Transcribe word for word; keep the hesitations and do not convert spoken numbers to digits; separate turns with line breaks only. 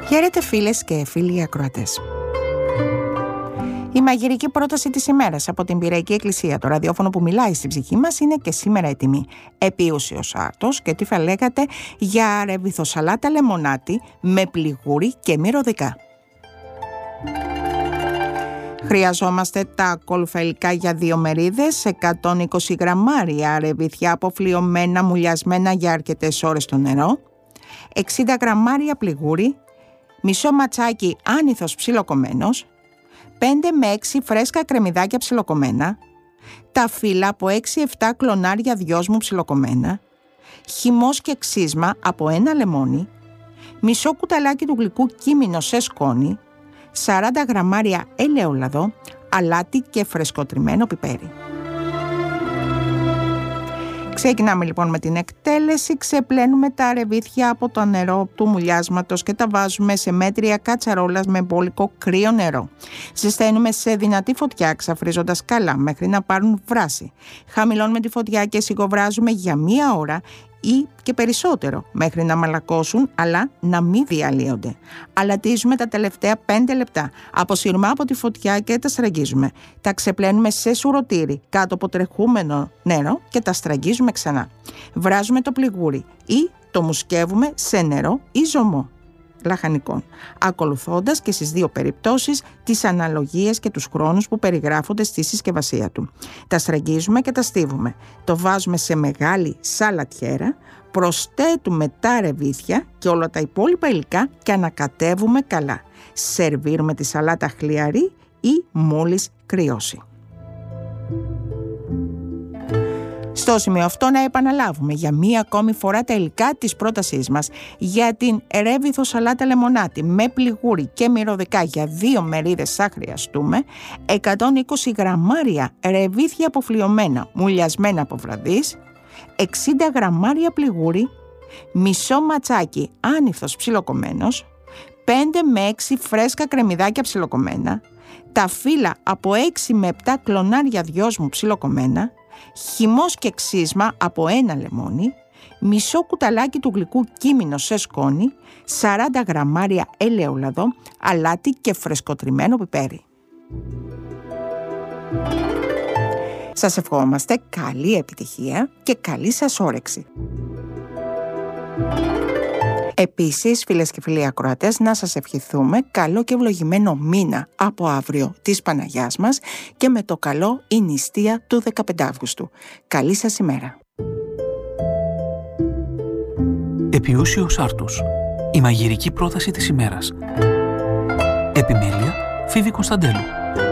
Χαίρετε φίλες και φίλοι ακροατές. Η μαγειρική πρόταση της ημέρας από την Πειραϊκή Εκκλησία, το ραδιόφωνο που μιλάει στην ψυχή μας, είναι και σήμερα έτοιμη. Επίουσιος άρτος και τι θα λέγατε για ρεβιθοσαλάτα λεμονάτι με πληγούρι και μυρωδικά. Χρειαζόμαστε τα ακόλουθα υλικά για δύο μερίδες, εκατόν είκοσι γραμμάρια ρεβιθιά αποφλιωμένα μουλιασμένα για αρκετές ώρες στο νερό, εξήντα γραμμάρια πληγούρι, μισό ματσάκι άνηθος ψιλοκομμένος, πέντε με έξι φρέσκα κρεμμυδάκια ψιλοκομμένα, τα φύλλα από έξι επτά κλονάρια δυόσμου ψιλοκομμένα, χυμός και ξύσμα από ένα λεμόνι, μισό κουταλάκι του γλυκού κίμινο σε σκόνη, σαράντα γραμμάρια ελαιόλαδο, αλάτι και φρεσκοτριμμένο πιπέρι. Ξεκινάμε λοιπόν με την εκτέλεση. Ξεπλένουμε τα ρεβίθια από το νερό του μουλιάσματος και τα βάζουμε σε μέτρια κατσαρόλας με μπόλικο κρύο νερό. Ζεσταίνουμε σε δυνατή φωτιά, ξαφρίζοντας καλά μέχρι να πάρουν βράση. Χαμηλώνουμε τη φωτιά και σιγοβράζουμε για μία ώρα ή και περισσότερο μέχρι να μαλακώσουν, αλλά να μην διαλύονται. Αλατίζουμε τα τελευταία πέντε λεπτά. Αποσύρουμε από τη φωτιά και τα στραγγίζουμε. Τα ξεπλένουμε σε σουρωτήρι κάτω από τρεχούμενο νερό και τα στραγγίζουμε ξανά. Βράζουμε το πληγούρι ή το μουσκεύουμε σε νερό ή ζωμό λαχανικών, ακολουθώντας και στις δύο περιπτώσεις τις αναλογίες και τους χρόνους που περιγράφονται στη συσκευασία του. Τα στραγγίζουμε και τα στίβουμε. Το βάζουμε σε μεγάλη σαλατιέρα, προσθέτουμε τα ρεβίθια και όλα τα υπόλοιπα υλικά και ανακατεύουμε καλά. Σερβίρουμε τη σαλάτα χλιαρή ή μόλις κρυώσει. Στο σημείο αυτό να επαναλάβουμε για μία ακόμη φορά τα υλικά της πρότασής μας για την ρέβιθο σαλάτα λεμονάτι με πληγούρι και μυρωδικά για δύο μερίδες θα χρειαστούμε εκατόν είκοσι γραμμάρια ρεβίθια αποφλιωμένα μουλιασμένα από βραδείς, εξήντα γραμμάρια πληγούρι, μισό ματσάκι άνηθος ψιλοκομμένος, πέντε με έξι φρέσκα κρεμμυδάκια ψιλοκομμένα, τα φύλλα από έξι με επτά κλονάρια δυόσμου ψιλοκομμένα, χυμός και ξύσμα από ένα λεμόνι, μισό κουταλάκι του γλυκού κίμινο σε σκόνη, σαράντα γραμμάρια ελαιόλαδο, αλάτι και φρεσκοτριμμένο πιπέρι. Σας ευχόμαστε καλή επιτυχία και καλή σας όρεξη. Επίσης, φίλες και φίλοι ακροατές, να σας ευχηθούμε καλό και ευλογημένο μήνα από αύριο της Παναγιάς μας και με το καλό η νηστεία του δεκαπέντε Αυγούστου. Καλή σας ημέρα.
Επιούσιος άρτους. Η μαγειρική πρόταση της ημέρας. Επιμέλεια Φίβη Κωνσταντέλου.